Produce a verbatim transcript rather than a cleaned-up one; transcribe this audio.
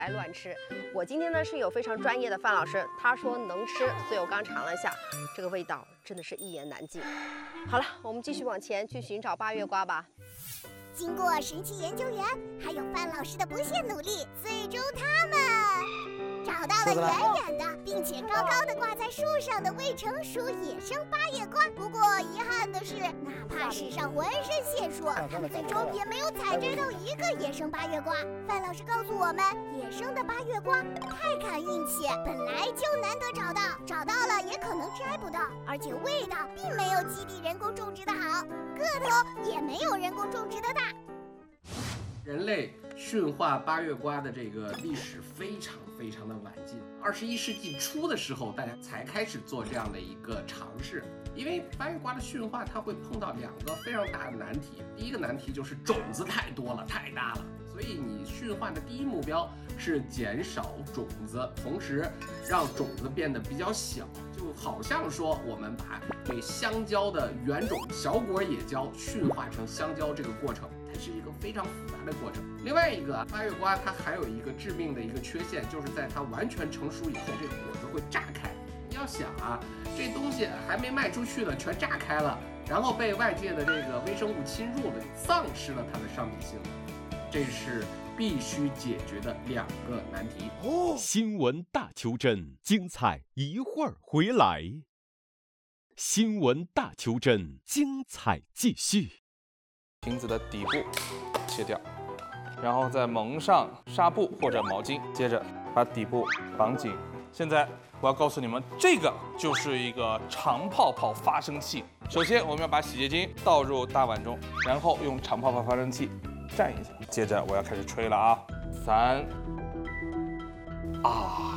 爱乱吃。我今天呢是有非常专业的范老师，他说能吃，所以我刚尝了一下，这个味道真的是一言难尽。好了，我们继续往前去寻找八月瓜吧。 经过神奇研究员还有范老师的不懈努力，最终他们找到了远远的并且高高的挂在树上的未成熟野生八月瓜。不过遗憾的是，哪怕世上浑身解数，他们最终也没有采摘到一个野生八月瓜。范老师告诉我们，野生的八月瓜太看运气，本来就难得找到，找到了也可能摘不到，而且味道并没有基地人工种植的好，个头也没有人工种植的大。 人类驯化八月瓜的这个历史非常非常的晚近，二十一世纪初的时候，大家才开始做这样的一个尝试。因为八月瓜的驯化，它会碰到两个非常大的难题。第一个难题就是种子太多了，太大了，所以你驯化的第一目标是减少种子，同时让种子变得比较小。就好像说我们把给香蕉的原种小果野蕉驯化成香蕉这个过程，它是一个非常复杂的过程。另外一个，八月瓜它还有一个致命的一个缺陷，就是在它完全成熟以后，这个果子会炸开。你要想啊，这东西还没卖出去呢，全炸开了，然后被外界的这个微生物侵入了，丧失了它的商品性了。这是必须解决的两个难题。 哦，新闻大求真，精彩一会儿回来。新闻大求真，精彩继续。 瓶子的底部切掉，然后再蒙上纱布或者毛巾，接着把底部绑紧。现在我要告诉你们，这个就是一个长泡泡发生器。首先，我们要把洗洁精倒入大碗中，然后用长泡泡发生器蘸一下。接着我要开始吹了啊，三啊。